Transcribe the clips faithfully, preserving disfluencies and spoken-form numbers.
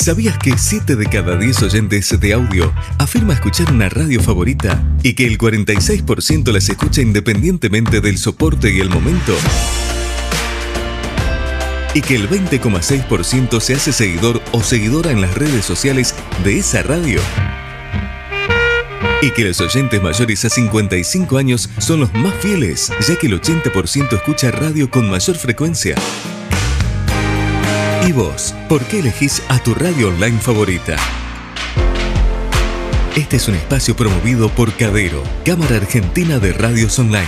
¿Sabías que siete de cada diez oyentes de audio afirma escuchar una radio favorita y que el cuarenta y seis por ciento las escucha independientemente del soporte y el momento? Y que el veinte coma seis por ciento se hace seguidor o seguidora en las redes sociales de esa radio. Y que los oyentes mayores a cincuenta y cinco años son los más fieles, ya que el ochenta por ciento escucha radio con mayor frecuencia. ¿Y vos? ¿Por qué elegís a tu radio online favorita? Este es un espacio promovido por Cadero, Cámara Argentina de Radios Online.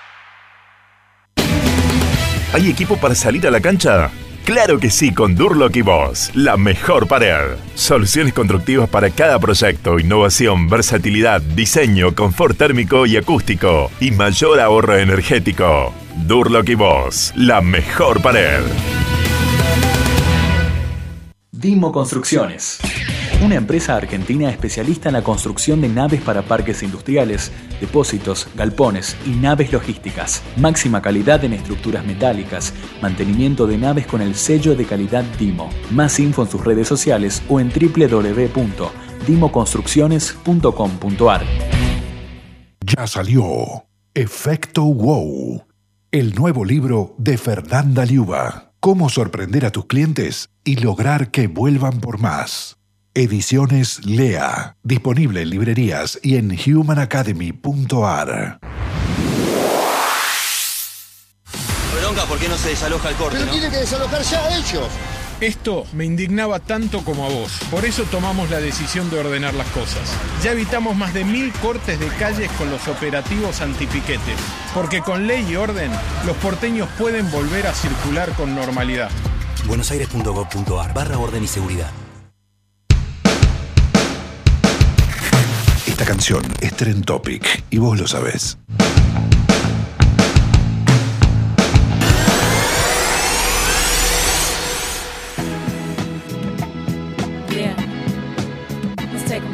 ¿Hay equipo para salir a la cancha? ¡Claro que sí, con Durlock y Boss! La mejor pared. Soluciones constructivas para cada proyecto, innovación, versatilidad, diseño, confort térmico y acústico y mayor ahorro energético. Durlock y Boss, la mejor pared. Dimo Construcciones, una empresa argentina especialista en la construcción de naves para parques industriales, depósitos, galpones y naves logísticas. Máxima calidad en estructuras metálicas, mantenimiento de naves con el sello de calidad Dimo. Más info en sus redes sociales o en doble u doble u doble u punto dimo construcciones punto com punto a r. Ya salió Efecto Wow, el nuevo libro de Fernanda Liuba. Cómo sorprender a tus clientes y lograr que vuelvan por más. Ediciones Lea. Disponible en librerías y en human academy punto a r. Bronca, ¿por qué no se desaloja el corte? Pero ¿no? tienen que desalojar ya ellos. Esto me indignaba tanto como a vos. Por eso tomamos la decisión de ordenar las cosas. Ya evitamos más de mil cortes de calles con los operativos antipiquete. Porque con ley y orden, los porteños pueden volver a circular con normalidad. buenosaires punto gov punto a r barra orden y seguridad. Esta canción es Trend Topic y vos lo sabés.